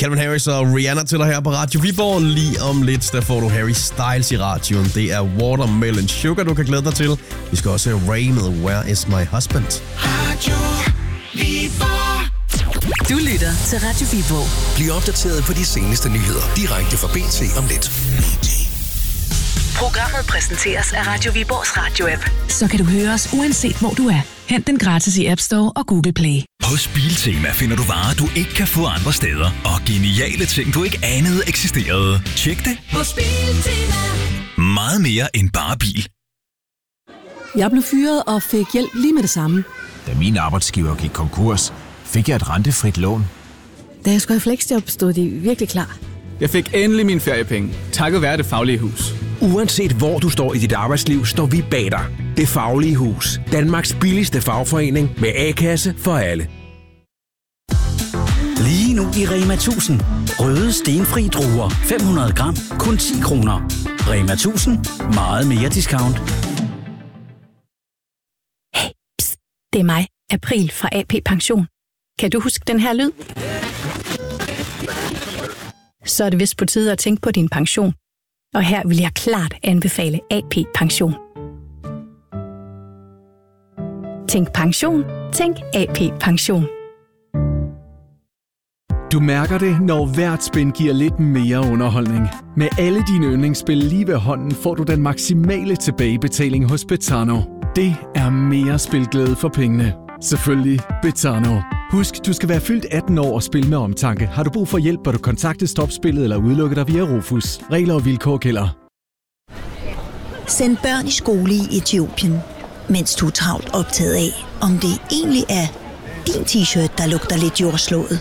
Calvin Harris og Rihanna til dig her på Radio Viborg. Lige om lidt, der får du Harry Styles i radioen. Det er Watermelon Sugar, du kan glæde dig til. Vi skal også høre Ray med Where Is My Husband. Radio Viborg. Du lytter til Radio Viborg. Bliv opdateret på de seneste nyheder direkte fra BT om lidt. Programmet præsenteres af Radio Viborgs radio-app. Så kan du høre os uanset hvor du er. Hent den gratis i App Store og Google Play. Hos Biltema finder du varer, du ikke kan få andre steder. Og geniale ting, du ikke anede eksisterede. Tjek det Hos Biltema. Meget mere end bare bil. Jeg blev fyret og fik hjælp lige med det samme. Da min arbejdsgiver gik konkurs, fik jeg et rentefrit lån. Da jeg skulle have fleksjob, stod de virkelig klar. Jeg fik endelig mine feriepenge, takket være Det Faglige Hus. Uanset hvor du står i dit arbejdsliv, står vi bag dig. Det Faglige Hus. Danmarks billigste fagforening med A-kasse for alle. Lige nu i Rema 1000. Røde stenfri druer 500 gram, kun 10 kroner. Rema 1000. Meget mere discount. Hey, pst, det er mig, April fra AP Pension. Kan du huske den her lyd? Så er det vist på tide at tænke på din pension. Og her vil jeg klart anbefale AP Pension. Tænk pension. Tænk AP Pension. Du mærker det, når hvert spin giver lidt mere underholdning. Med alle dine yndlingsspil lige ved hånden får du den maksimale tilbagebetaling hos Betano. Det er mere spilglæde for pengene. Selvfølgelig Betano. Husk, du skal være fyldt 18 år og spille med omtanke. Har du brug for hjælp, bør du kontakte Stopspillet eller udelukke dig via Rufus. Regler og vilkår gælder. Send børn i skole i Etiopien, mens du er travlt optaget af, om det egentlig er din t-shirt, der lugter lidt jordslået.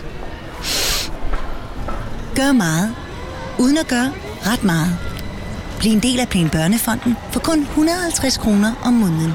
Gør meget, uden at gøre ret meget. Bliv en del af Plan Børnefonden for kun 150 kroner om måneden.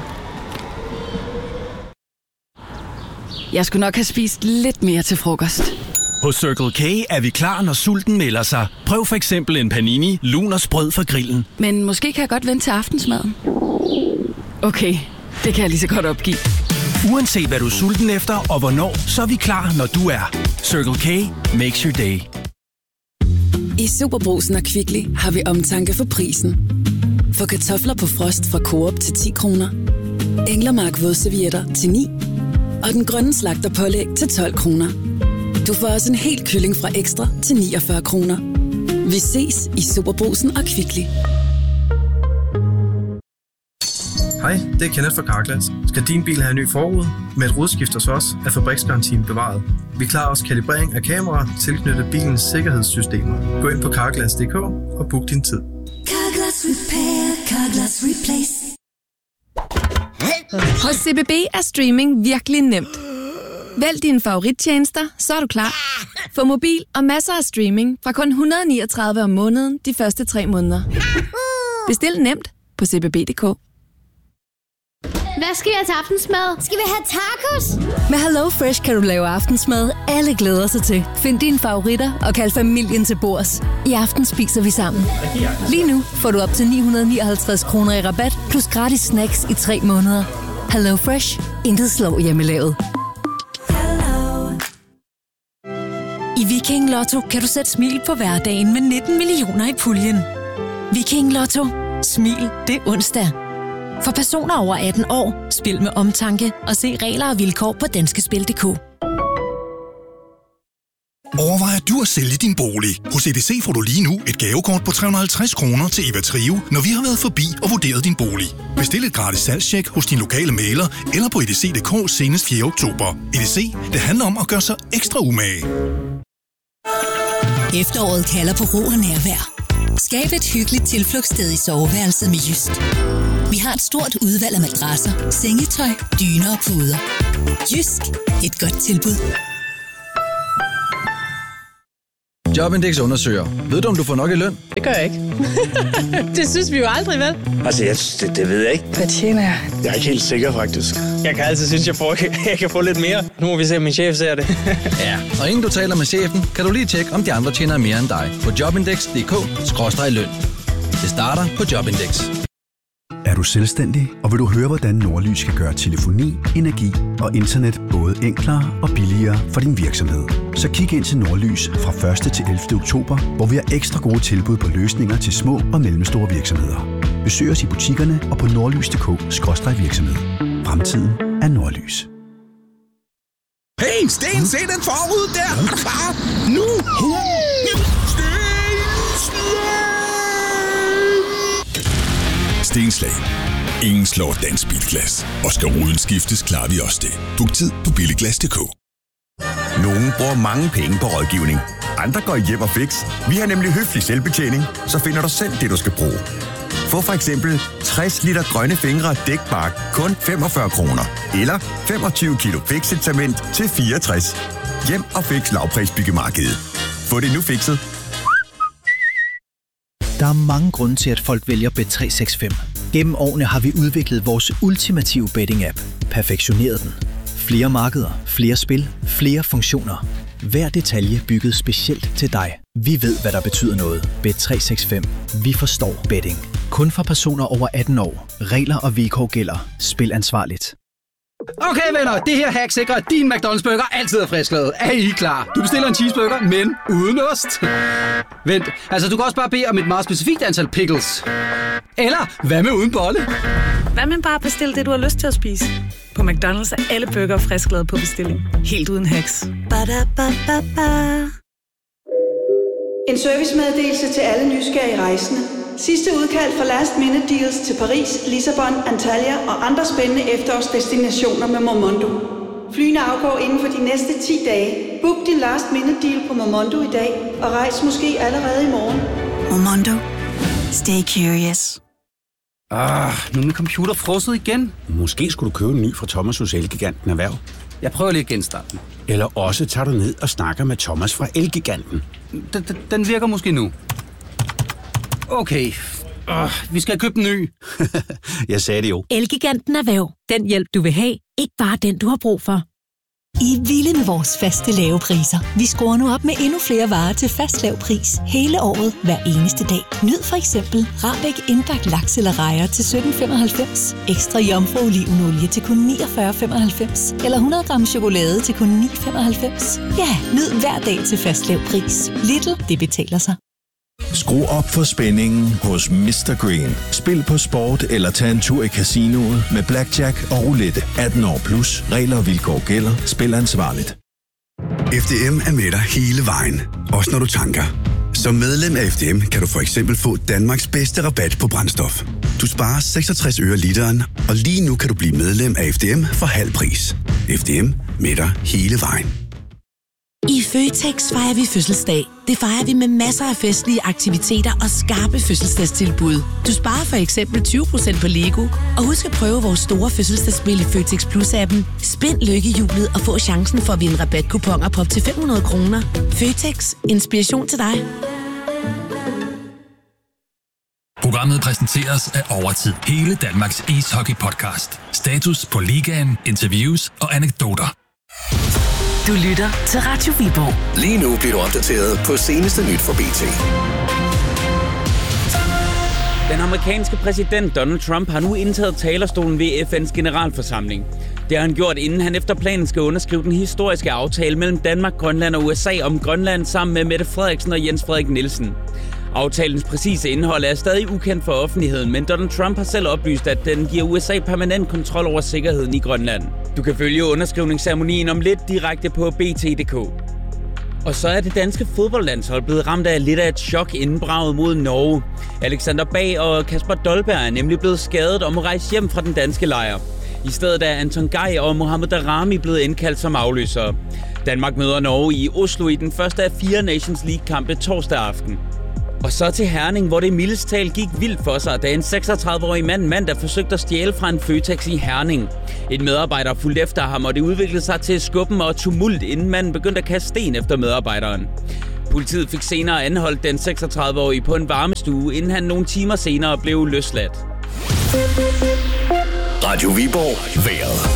Jeg skulle nok have spist lidt mere til frokost. Hos Circle K er vi klar, når sulten melder sig. Prøv for eksempel en panini, lun og sprød fra grillen. Men måske kan jeg godt vente til aftensmaden. Okay, det kan jeg lige så godt opgive. Uanset hvad du er sulten efter og hvornår, så er vi klar, når du er. Circle K makes your day. I Superbrugsen og Kvickly har vi omtanke for prisen. For kartofler på frost fra Coop til 10 kroner. Englermark vådservietter til 9. Og den grønne slagterpålæg til 12 kroner. Du får også en hel kylling fra Ekstra til 49 kroner. Vi ses i Superbrugsen og Kvickly. Hej, det er Kenneth fra Carglass. Skal din bil have en ny forrude? Med et rudeskift hos os er fabriksgarantien bevaret. Vi klarer også kalibrering af kameraer tilknyttet bilens sikkerhedssystemer. Gå ind på carglass.dk og book din tid. Carglass Repair, Carglass Replace. Hos CBB er streaming virkelig nemt. Vælg dine favorittjenester, så er du klar. Få mobil og masser af streaming fra kun 139 om måneden de første 3 måneder. Bestil nemt på cbb.dk. Hvad skal vi have til aftensmad? Skal vi have tacos? Med Hello Fresh kan du lave aftensmad, alle glæder sig til. Find dine favoritter og kald familien til bords. I aften spiser vi sammen. Lige nu får du op til 959 kroner i rabat, plus gratis snacks i 3 måneder. Hello Fresh. Intet slår hjemmelavet. I Viking Lotto kan du sætte smil på hverdagen med 19 millioner i puljen. Viking Lotto. Smil det er onsdag. For personer over 18 år, spil med omtanke og se regler og vilkår på danskespil.dk. Overvejer du at sælge din bolig? Hos EDC får du lige nu et gavekort på 350 kroner til Eva Trio, når vi har været forbi og vurderet din bolig. Bestil et gratis salgstjek hos din lokale mægler eller på edc.dk senest 4. oktober. EDC, det handler om at gøre sig ekstra umage. Efteråret kalder på ro og nærvær. Skab et hyggeligt tilflugtssted i soveværelset med Jysk. Vi har et stort udvalg af madrasser, sengetøj, dyner og puder. Jysk. Et godt tilbud. Jobindex undersøger. Ved du, om du får nok i løn? Det gør jeg ikke. Det synes vi jo aldrig, vel? Altså, det ved jeg ikke. Hvad tjener jeg? Jeg er ikke helt sikker, faktisk. Jeg kan altid synes, jeg kan få lidt mere. Nu må vi se, om min chef ser det. Ja, og inden du taler med chefen, kan du lige tjekke, om de andre tjener mere end dig. På jobindex.dk/løn. Det starter på Jobindex. Er du selvstændig, og vil du høre, hvordan Nordlys kan gøre telefoni, energi og internet både enklere og billigere for din virksomhed? Så kig ind til Nordlys fra 1. til 11. oktober, hvor vi har ekstra gode tilbud på løsninger til små og mellemstore virksomheder. Besøg os i butikkerne og på nordlys.dk/virksomhed. Fremtiden er Nordlys. Hey, Sten, se den forud der! Er du klar? Nu! Stenslag. Ingen slår dansk bilglas. Og skal ruden skiftes, klarer vi også det. Book tid på billiglas.dk. Nogle bruger mange penge på rådgivning. Andre går hjem og fix. Vi har nemlig høflig selvbetjening, så finder du selv det, du skal bruge. Få for eksempel 60 liter grønne fingre dækbark kun 45 kroner. Eller 25 kilo fixet-cement til 64. Hjem og fix lavprisbyggemarkedet. Få det nu fikset. Der er mange grunde til, at folk vælger Bet365. Gennem årene har vi udviklet vores ultimative betting-app. Perfektioneret den. Flere markeder, flere spil, flere funktioner. Hver detalje bygget specielt til dig. Vi ved, hvad der betyder noget. Bet365. Vi forstår betting. Kun for personer over 18 år. Regler og vilkår gælder. Spil ansvarligt. Okay venner, det her hack sikrer, at din McDonald's burger altid er frisklavet. Er I klar? Du bestiller en cheeseburger, men uden ost. Vent, altså du kan også bare bede om et meget specifikt antal pickles. Eller hvad med uden bolle? Hvad med bare bestille det, du har lyst til at spise? På McDonald's er alle burger frisklavet på bestilling. Helt uden hacks. Ba-da-ba-ba-ba. En servicemeddelelse til alle nysgerrige rejsende. Sidste udkald for last minute deals til Paris, Lissabon, Antalya og andre spændende efterårsdestinationer med Momondo. Flyene afgår inden for de næste 10 dage. Book din last minute deal på Momondo i dag og rejs måske allerede i morgen. Momondo. Stay curious. Nu er min computer frosset igen. Måske skulle du købe en ny fra Thomas hos Elgiganten Erhverv. Jeg prøver lige at genstarte den. Eller også tager du ned og snakker med Thomas fra Elgiganten. Den virker måske nu. Okay. Vi skal købe en ny. Jeg sagde det jo. Elgiganten Erhverv. Den hjælp, du vil have. Ikke bare den, du har brug for. I er vilde med vores faste lave priser. Vi skruer nu op med endnu flere varer til fast lav pris. Hele året, hver eneste dag. Nyd for eksempel Rabeck indbagt laks eller rejer til 17,95. Ekstra jomfru olivenolie til kun 49,95. Eller 100 gram chokolade til kun 9,95. Ja, nyd hver dag til fast lav pris. Lidl, det betaler sig. Skru op for spændingen hos Mr. Green. Spil på sport eller tag en tur i casinoet med blackjack og roulette. 18 år plus. Regler og vilkår gælder. Spil ansvarligt. FDM er med dig hele vejen. Også når du tanker. Som medlem af FDM kan du for eksempel få Danmarks bedste rabat på brændstof. Du sparer 66 øre literen, og lige nu kan du blive medlem af FDM for halv pris. FDM med dig hele vejen. I Føtex fejrer vi fødselsdag. Det fejrer vi med masser af festlige aktiviteter og skarpe fødselsdagstilbud. Du sparer for eksempel 20% på Lego. Og husk at prøve vores store fødselsdagsspil i Føtex Plus-appen. Spind lykkehjulet og få chancen for at vinde rabatkuponer på op til 500 kroner. Føtex. Inspiration til dig. Programmet præsenteres af Overtid. Hele Danmarks ishockey-podcast. Status på ligaen, interviews og anekdoter. Du lytter til Radio Viborg. Lige nu bliver du opdateret på seneste nyt fra BT. Den amerikanske præsident Donald Trump har nu indtaget talerstolen ved FN's generalforsamling. Det har han gjort, inden han efter planen skal underskrive den historiske aftale mellem Danmark, Grønland og USA om Grønland sammen med Mette Frederiksen og Jens Frederik Nielsen. Aftalens præcise indhold er stadig ukendt for offentligheden, men Donald Trump har selv oplyst, at den giver USA permanent kontrol over sikkerheden i Grønland. Du kan følge underskrivningsceremonien om lidt direkte på BT.dk. Og så er det danske fodboldlandshold blevet ramt af lidt af et chok inden braget mod Norge. Alexander Bag og Kasper Dolberg er nemlig blevet skadet og må rejse hjem fra den danske lejr. I stedet er Anton Gej og Mohamed Daramy blevet indkaldt som afløsere. Danmark møder Norge i Oslo i den første af 4 Nations League-kampe torsdag aften. Og så til Herning, hvor det mildest talt gik vildt for sig, da en 36-årig mand mandag forsøgte at stjæle fra en Føtex i Herning. En medarbejder fulgte efter ham, og det udviklede sig til skubben og tumult, inden manden begyndte at kaste sten efter medarbejderen. Politiet fik senere anholdt den 36-årige på en varmestue, inden han nogle timer senere blev løsladt. Radio Viborg. Vejret.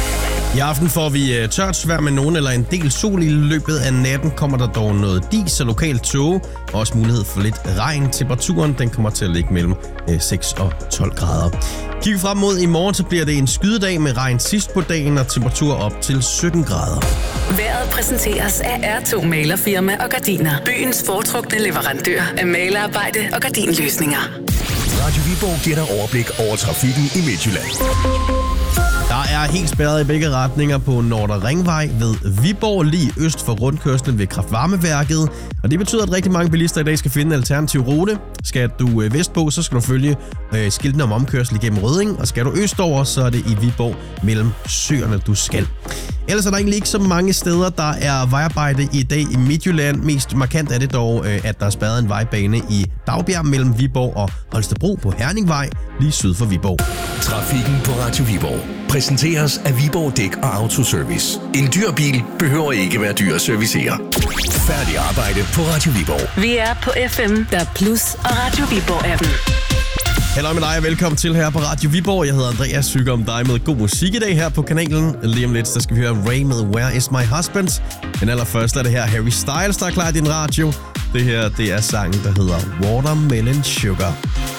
I aften får vi tørt svær med nogen eller en del sol. I løbet af natten kommer der dog noget dis og lokalt tåge. Også mulighed for lidt regn. Temperaturen den kommer til at ligge mellem 6 og 12 grader. Kigger frem mod i morgen, så bliver det en skydedag med regn sidst på dagen og temperatur op til 17 grader. Vejret præsenteres af R2 Malerfirma og Gardiner. Byens foretrukne leverandør af malerarbejde og gardinløsninger. Radio Viborg giver dig overblik over trafikken i Midtjylland. Der er helt spærret i begge retninger på Nordre Ringvej ved Viborg, lige øst for rundkørslen ved Kraftvarmeværket. Og det betyder, at rigtig mange bilister i dag skal finde en alternativ rute. Skal du vestpå, så skal du følge skiltene om omkørsel igennem Rødding. Og skal du østover, så er det i Viborg mellem søerne, du skal. Ellers er der egentlig ikke så mange steder, der er vejarbejde i dag i Midtjylland. Mest markant er det dog, at der er spærret en vejbane i Dagbjerg mellem Viborg og Holstebro på Herningvej, lige syd for Viborg. Trafikken på Radio Viborg præsenteres af Viborg Dæk og Autoservice. En dyr bil behøver ikke være dyr at servicere. Færdig arbejde på Radio Viborg. Vi er på FM, der Plus og Radio Viborg-appen. Hallo med dig og velkommen til her på Radio Viborg. Jeg hedder Andreas, syger om dig med god musik i dag her på kanalen. Lige om lidt, så skal vi høre Ray med Where Is My Husband. Men allerførst er det her Harry Styles, der er klar i din radio. Det her, det er sangen, der hedder Watermelon Sugar.